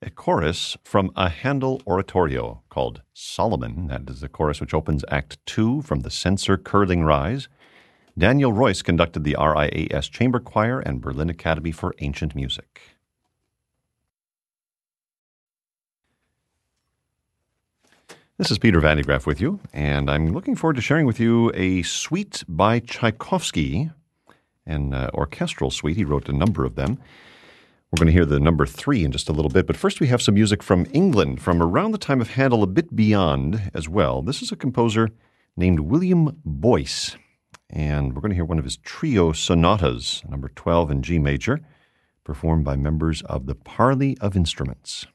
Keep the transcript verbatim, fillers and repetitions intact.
a chorus from a Handel oratorio called Solomon. That is the chorus which opens Act Two from the Censer Curling Rise. Daniel Royce conducted the R I A S Chamber Choir and Berlin Academy for Ancient Music. This is Peter Van de Graaff with you, and I'm looking forward to sharing with you a suite by Tchaikovsky, an uh, orchestral suite. He wrote a number of them. We're going to hear the number three in just a little bit, but first we have some music from England, from around the time of Handel, a bit beyond as well. This is a composer named William Boyce, and we're going to hear one of his trio sonatas, number twelve in G major, performed by members of the Parley of Instruments.